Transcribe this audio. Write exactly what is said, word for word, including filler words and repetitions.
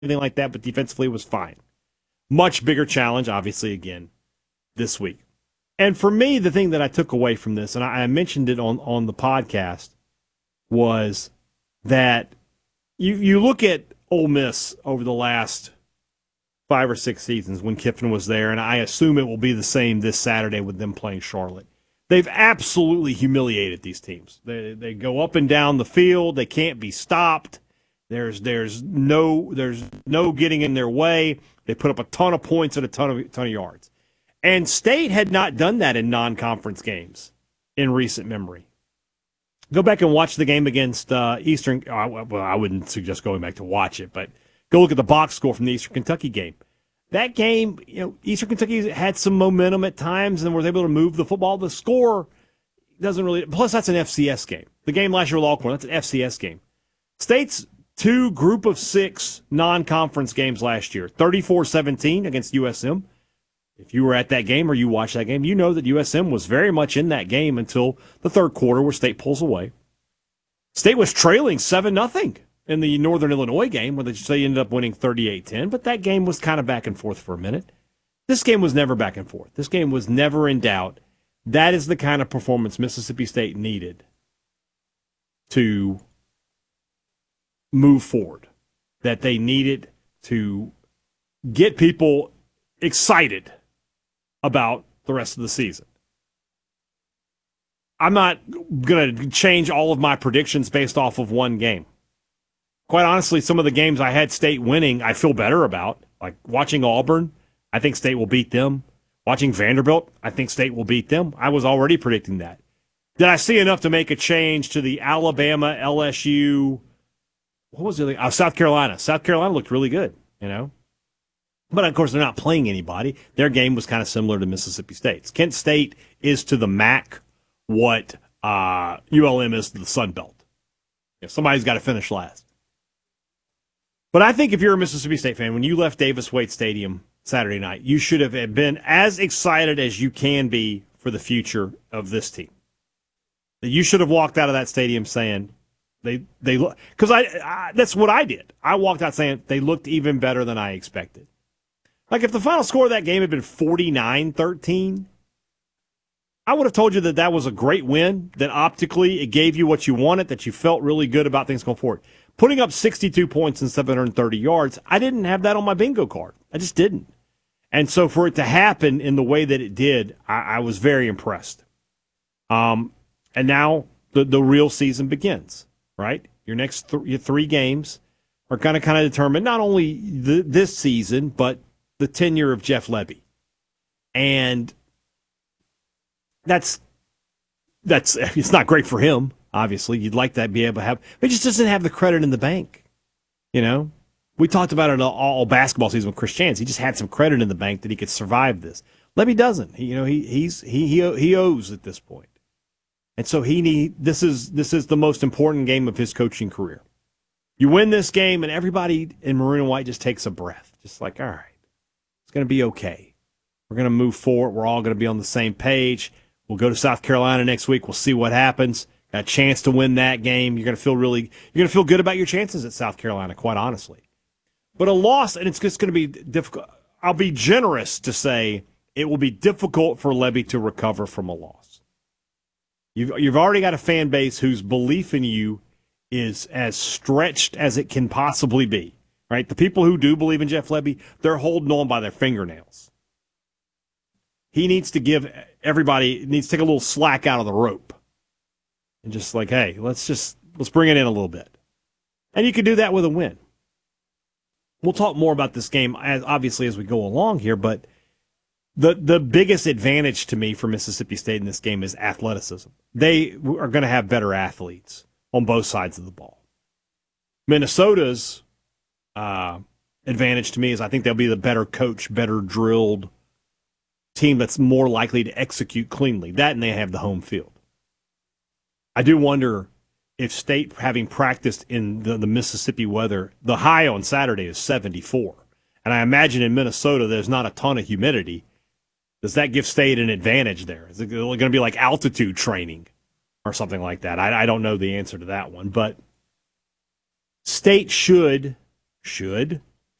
anything like that, but defensively was fine. Much bigger challenge, obviously, again, this week. And for me, the thing that I took away from this, and I, I mentioned it on, on the podcast, was that you you look at Ole Miss over the last five or six seasons when Kiffin was there, and I assume it will be the same this Saturday with them playing Charlotte. They've absolutely humiliated these teams. They they go up and down the field. They can't be stopped. There's there's no there's no getting in their way. They put up a ton of points and a ton of ton of yards. And State had not done that in non-conference games in recent memory. Go back and watch the game against uh, Eastern. Uh, well, I wouldn't suggest going back to watch it, but go look at the box score from the Eastern Kentucky game. That game, you know, Eastern Kentucky had some momentum at times and was able to move the football. The score doesn't really. Plus, that's an F C S game. The game last year with Alcorn, that's an F C S game. State's two group of six non-conference games last year, thirty-four seventeen against U S M. If you were at that game or you watched that game, you know that U S M was very much in that game until the third quarter where State pulls away. State was trailing seven nothing in the Northern Illinois game where they ended up winning thirty-eight ten, but that game was kind of back and forth for a minute. This game was never back and forth. This game was never in doubt. That is the kind of performance Mississippi State needed to move forward, that they needed to get people excited about the rest of the season. I'm not going to change all of my predictions based off of one game. Quite honestly, some of the games I had State winning, I feel better about. Like watching Auburn, I think State will beat them. Watching Vanderbilt, I think State will beat them. I was already predicting that. Did I see enough to make a change to the Alabama, L S U, what was it? Uh, South Carolina. South Carolina looked really good, you know. But, of course, they're not playing anybody. Their game was kind of similar to Mississippi State's. Kent State is to the M A C what uh, U L M is to the Sun Belt. You know, somebody's got to finish last. But I think if you're a Mississippi State fan, when you left Davis Wade Stadium Saturday night, you should have been as excited as you can be for the future of this team. That you should have walked out of that stadium saying, they they look, because I, I that's what I did. I walked out saying they looked even better than I expected. Like, if the final score of that game had been forty-nine thirteen, I would have told you that that was a great win, that optically it gave you what you wanted, that you felt really good about things going forward. Putting up sixty-two points and seven hundred thirty yards, I didn't have that on my bingo card. I just didn't. And so for it to happen in the way that it did, I, I was very impressed. Um, and now the, the real season begins, right? Your next th- your three games are going to kind of determine not only the, this season, but the tenure of Jeff Lebby. And that's that's it's not great for him, obviously. You'd like to be able to have, but he just doesn't have the credit in the bank. You know? We talked about it all, all basketball season with Chris Chance. He just had some credit in the bank that he could survive this. Lebby doesn't. He, you know, he he's he he he owes at this point. And so he need this is this is the most important game of his coaching career. You win this game and everybody in maroon and white just takes a breath. Just like, all right. It's going to be okay. We're going to move forward. We're all going to be on the same page. We'll go to South Carolina next week. We'll see what happens. Got a chance to win that game. You're going to feel really, you're going to feel good about your chances at South Carolina, quite honestly. But a loss, and it's just going to be difficult. I'll be generous to say it will be difficult for Lebby to recover from a loss. You've, you've already got a fan base whose belief in you is as stretched as it can possibly be. Right? The people who do believe in Jeff Lebby, they're holding on by their fingernails. He needs to give everybody, needs to take a little slack out of the rope. And just like, hey, let's just, let's bring it in a little bit. And you can do that with a win. We'll talk more about this game, as obviously, as we go along here, but the, the biggest advantage to me for Mississippi State in this game is athleticism. They are going to have better athletes on both sides of the ball. Minnesota's Uh, advantage to me is I think they'll be the better coach, better drilled team that's more likely to execute cleanly. That and they have the home field. I do wonder if State, having practiced in the, the Mississippi weather, the high on Saturday is seventy-four. And I imagine in Minnesota there's not a ton of humidity. Does that give State an advantage there? Is it going to be like altitude training or something like that? I, I don't know the answer to that one. But State should... should